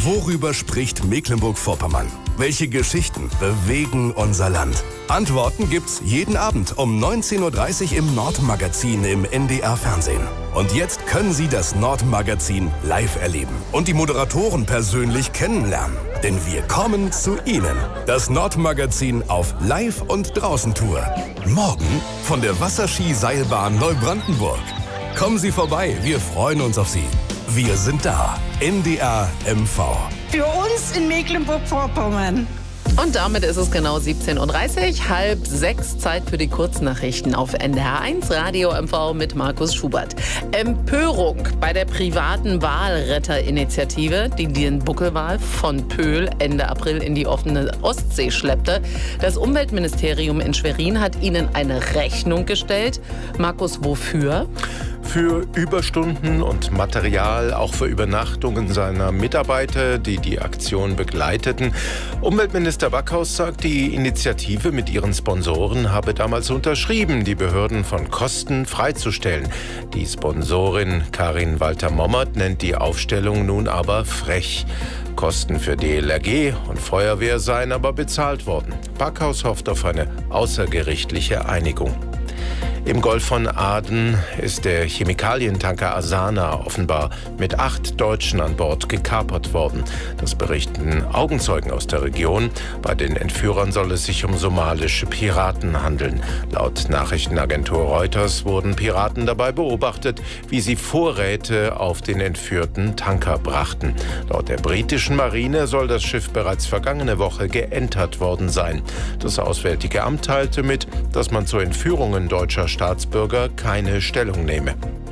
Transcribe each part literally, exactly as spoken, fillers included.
Worüber spricht Mecklenburg-Vorpommern? Welche Geschichten bewegen unser Land? Antworten gibt's jeden Abend um neunzehn Uhr dreißig im Nordmagazin im N D R-Fernsehen. Und jetzt können Sie das Nordmagazin live erleben und die Moderatoren persönlich kennenlernen. Denn wir kommen zu Ihnen. Das Nordmagazin auf Live- und Draußentour. Morgen von der Wasserski-Seilbahn Neubrandenburg. Kommen Sie vorbei, wir freuen uns auf Sie. Wir sind da. N D R M V. Für uns in Mecklenburg-Vorpommern. Und damit ist es genau siebzehn Uhr dreißig, halb sechs, Zeit für die Kurznachrichten auf N D R eins Radio M V mit Markus Schubert. Empörung bei der privaten Walretterinitiative, die den Buckelwal von Pöhl Ende April in die offene Ostsee schleppte. Das Umweltministerium in Schwerin hat ihnen eine Rechnung gestellt. Markus, wofür? Für Überstunden und Material, auch für Übernachtungen seiner Mitarbeiter, die die Aktion begleiteten. Umweltminister Backhaus sagt, die Initiative mit ihren Sponsoren habe damals unterschrieben, die Behörden von Kosten freizustellen. Die Sponsorin Karin Walter-Mommert nennt die Aufstellung nun aber frech. Kosten für D L R G und Feuerwehr seien aber bezahlt worden. Backhaus hofft auf eine außergerichtliche Einigung. Im Golf von Aden ist der Chemikalientanker Asana offenbar mit acht Deutschen an Bord gekapert worden. Das berichten Augenzeugen aus der Region. Bei den Entführern soll es sich um somalische Piraten handeln. Laut Nachrichtenagentur Reuters wurden Piraten dabei beobachtet, wie sie Vorräte auf den entführten Tanker brachten. Laut der britischen Marine soll das Schiff bereits vergangene Woche geentert worden sein. Das Auswärtige Amt teilte mit, dass man zu Entführungen deutscher Staatsbürger keine Stellung nehme.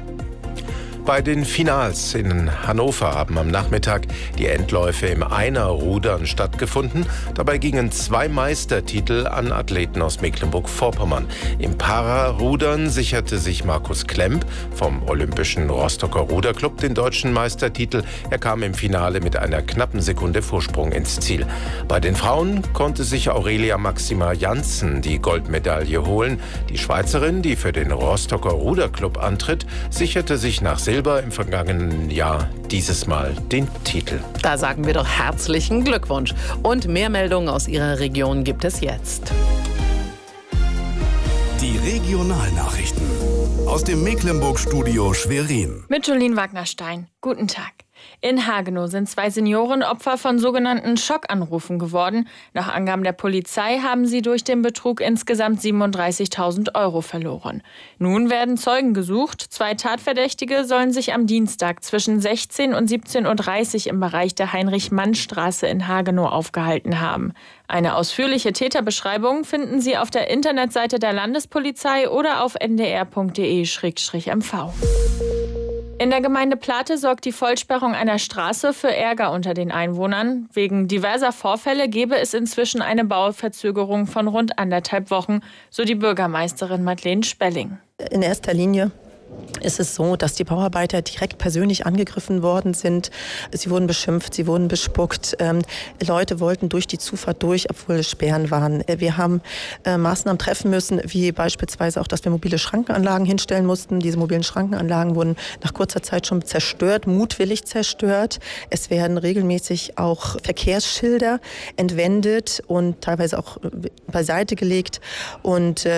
Bei den Finals in Hannover haben am Nachmittag die Endläufe im Einerrudern stattgefunden. Dabei gingen zwei Meistertitel an Athleten aus Mecklenburg-Vorpommern. Im Pararudern sicherte sich Markus Klemp vom Olympischen Rostocker Ruderclub den deutschen Meistertitel. Er kam im Finale mit einer knappen Sekunde Vorsprung ins Ziel. Bei den Frauen konnte sich Aurelia Maxima Janssen die Goldmedaille holen. Die Schweizerin, die für den Rostocker Ruderclub antritt, sicherte sich nach Silber im vergangenen Jahr dieses Mal den Titel. Da sagen wir doch herzlichen Glückwunsch. Und mehr Meldungen aus Ihrer Region gibt es jetzt. Die Regionalnachrichten aus dem Mecklenburg-Studio Schwerin. Mit Jolien Wagnerstein. Guten Tag. In Hagenow sind zwei Senioren Opfer von sogenannten Schockanrufen geworden. Nach Angaben der Polizei haben sie durch den Betrug insgesamt siebenunddreißigtausend Euro verloren. Nun werden Zeugen gesucht. Zwei Tatverdächtige sollen sich am Dienstag zwischen sechzehn und siebzehn Uhr dreißig im Bereich der Heinrich-Mann-Straße in Hagenow aufgehalten haben. Eine ausführliche Täterbeschreibung finden Sie auf der Internetseite der Landespolizei oder auf n d r punkt d e slash m v. In der Gemeinde Plate sorgt die Vollsperrung einer Straße für Ärger unter den Einwohnern. Wegen diverser Vorfälle gebe es inzwischen eine Bauverzögerung von rund anderthalb Wochen, so die Bürgermeisterin Madeleine Spelling. In erster Linie ist es so, dass die Bauarbeiter direkt persönlich angegriffen worden sind. Sie wurden beschimpft, sie wurden bespuckt. Ähm, Leute wollten durch die Zufahrt durch, obwohl es Sperren waren. Wir haben äh, Maßnahmen treffen müssen, wie beispielsweise auch, dass wir mobile Schrankenanlagen hinstellen mussten. Diese mobilen Schrankenanlagen wurden nach kurzer Zeit schon zerstört, mutwillig zerstört. Es werden regelmäßig auch Verkehrsschilder entwendet und teilweise auch beiseite gelegt. Und äh,